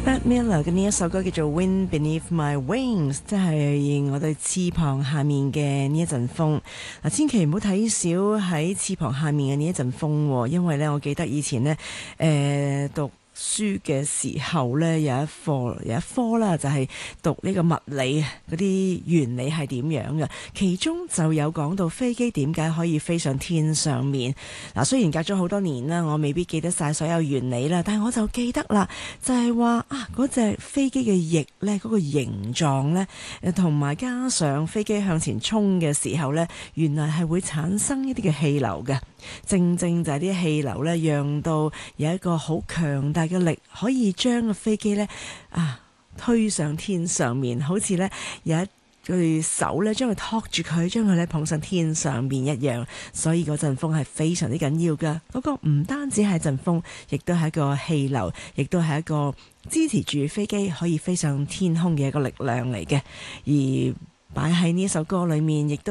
Bette Midler 嘅呢一首歌叫做 Wind Beneath My Wings， 即係我哋翅膀下面嘅呢一陣風。嗱，千祈唔好睇少喺翅膀下面嘅呢一陣風，因為咧，我記得以前咧，讀書嘅時候呢，有一科啦，就係讀呢個物理嗰啲原理係點樣嘅，其中就有講到飛機點解可以飛上天上面。嗱，雖然隔咗好多年啦，我未必記得晒所有原理啦，但係我就記得啦，就係話嗰隻飛機嘅翼呢，嗰個形狀呢，同埋加上飛機向前衝嘅時候呢，原來係會產生一啲嘅氣流嘅。正正就係啲氣流呢，讓到有一個好強大嘅力，可以將個飛機呢推上天上面，好似呢有一對手呢將佢托住佢，將佢呢捧上天上面一樣。所以嗰陣風係非常之緊要㗎。嗰個唔單止係陣風，亦都係一個氣流，亦都係一個支持住飛機可以飛上天空嘅一個力量嚟嘅。而擺喺呢首歌裏面，亦都